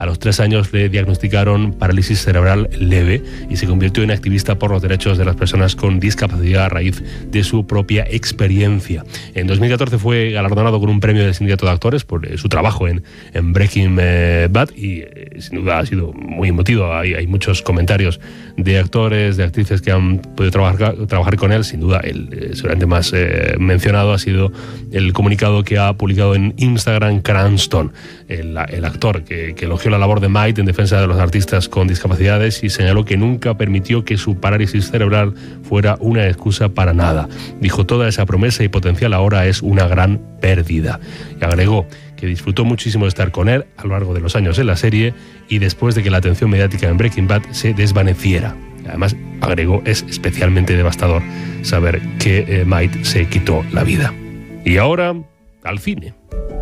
A los 3 años le diagnosticaron parálisis cerebral leve y se convirtió en activista por los derechos de las personas con discapacidad a raíz de su propia experiencia. En 2014 fue galardonado con un premio del Sindicato de Actores por su trabajo en Breaking Bad y sin duda ha sido muy emotivo. Hay muchos comentarios de actores, de actrices que han podido trabajar con él. Sin duda, el seguramente más mencionado ha sido el comunicado que ha publicado en Instagram Cranston, el actor que elogió la labor de Might en defensa de los artistas con discapacidades y señaló que nunca permitió que su parálisis cerebral fuera una excusa para nada. Dijo: toda esa promesa y potencial ahora es una gran pérdida. Y agregó que disfrutó muchísimo de estar con él a lo largo de los años en la serie y después de que la atención mediática en Breaking Bad se desvaneciera. Además, agregó, es especialmente devastador saber que Might se quitó la vida. Y ahora, al cine.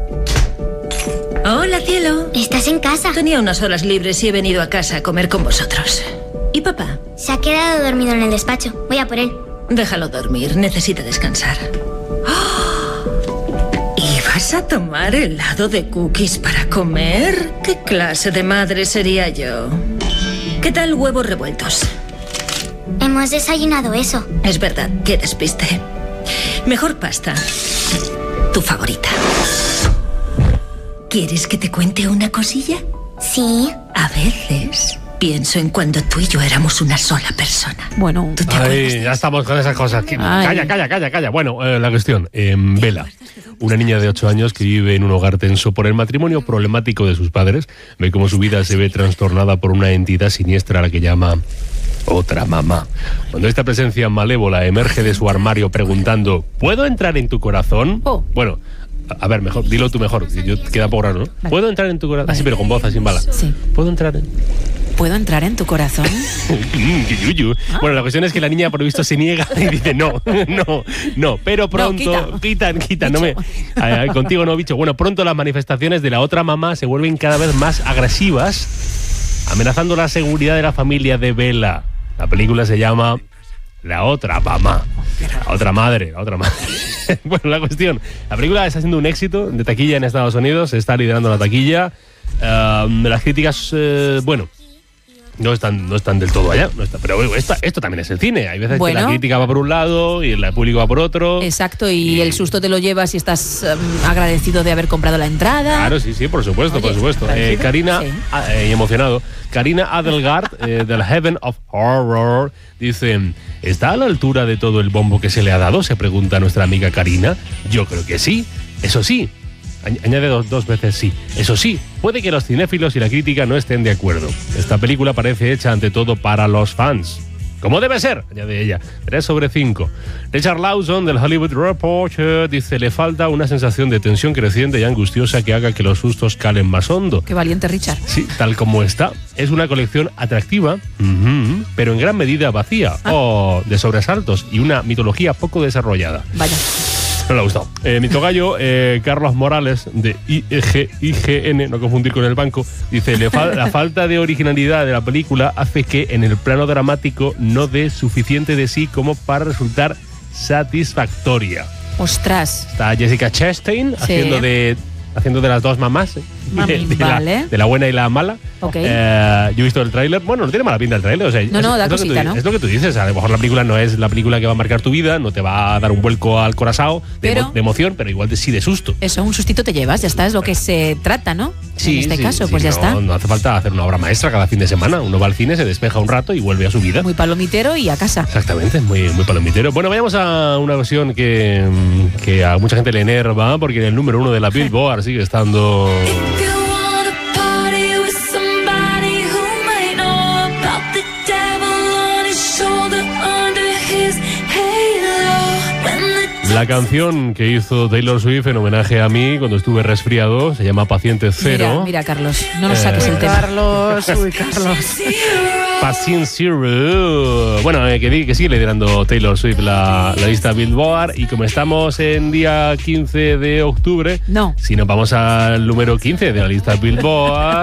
Hola, cielo. ¿Estás en casa? Tenía unas horas libres y he venido a casa a comer con vosotros. ¿Y papá? Se ha quedado dormido en el despacho. Voy a por él. Déjalo dormir, necesita descansar. ¡Oh! ¿Y vas a tomar helado de cookies para comer? ¿Qué clase de madre sería yo? ¿Qué tal huevos revueltos? Hemos desayunado eso. Es verdad, qué despiste. Mejor pasta. Tu favorita. ¿Quieres que te cuente una cosilla? Sí. A veces pienso en cuando tú y yo éramos una sola persona. Bueno, ¿Tú te acuerdas? Ya estamos con esas cosas. Calla. Bueno, la cuestión. Bella, una niña de 8 años que vive en un hogar tenso por el matrimonio problemático de sus padres, ve cómo su vida se ve trastornada por una entidad siniestra a la que llama otra mamá. Cuando esta presencia malévola emerge de su armario preguntando: ¿puedo entrar en tu corazón? Oh. Bueno, a ver, mejor, dilo tú mejor, queda poco raro, ¿no? Vale. ¿Puedo entrar en tu corazón? Vale. Así, pero con voz, así en bala. Sí. ¿Puedo entrar en...? ¿Puedo entrar en tu corazón? ¡Qué yuyu! Bueno, la cuestión es que la niña por lo visto se niega y dice no, pero pronto... No, quita, no me... contigo no, bicho. Bueno, pronto las manifestaciones de la otra mamá se vuelven cada vez más agresivas, amenazando la seguridad de la familia de Bella. La película se llama La otra mamá. La otra madre. Bueno, la cuestión, la película está siendo un éxito de taquilla en Estados Unidos, se está liderando la taquilla. Las críticas, no están del todo allá, pero esto también es el cine. Hay veces que la crítica va por un lado y el público va por otro. Exacto, y el susto te lo llevas y estás agradecido de haber comprado la entrada. Claro, sí, por supuesto. Oye, por supuesto. Karina, sí. Emocionado, Karina Adelgard, del Heaven of Horror, dice: ¿está a la altura de todo el bombo que se le ha dado?, se pregunta nuestra amiga Karina. Yo creo que sí. Eso sí, añade dos veces sí. Eso sí, puede que los cinéfilos y la crítica no estén de acuerdo. Esta película parece hecha ante todo para los fans. Como debe ser, añade ella. 3/5. Richard Lawson, del Hollywood Reporter, dice: le falta una sensación de tensión creciente y angustiosa que haga que los sustos calen más hondo. Qué valiente, Richard. Sí, tal como está. Es una colección atractiva, pero en gran medida vacía, de sobresaltos y una mitología poco desarrollada. Vaya. No le ha gustado. Mi tocayo, Carlos Morales, de IGN, no confundir con el banco, dice: la falta de originalidad de la película hace que en el plano dramático no dé suficiente de sí como para resultar satisfactoria. Ostras. Está Jessica Chastain haciendo de las dos mamás, de la buena y la mala. Okay. Yo he visto el tráiler. Bueno, no tiene mala pinta el tráiler. O sea, da cosita, ¿no? Es lo que tú dices. A lo mejor la película no es la película que va a marcar tu vida, no te va a dar un vuelco al corazón de emoción, pero igual sí de susto. Eso, un sustito te llevas, ya está, es lo que se trata, ¿no? Sí, en este caso, pues ya está. No hace falta hacer una obra maestra cada fin de semana. Uno va al cine, se despeja un rato y vuelve a su vida. Muy palomitero y a casa. Exactamente, muy palomitero. Bueno, vayamos a una versión que a mucha gente le enerva, porque en el número 1 de la Billboard sigue estando... La canción que hizo Taylor Swift en homenaje a mí cuando estuve resfriado se llama Paciente Cero. Mira, Carlos, no nos saques el tema. Carlos. Paciente Zero. Bueno, que sigue liderando Taylor Swift la lista Billboard, y como estamos en día 15 de octubre, no, si nos vamos al número 15 de la lista Billboard...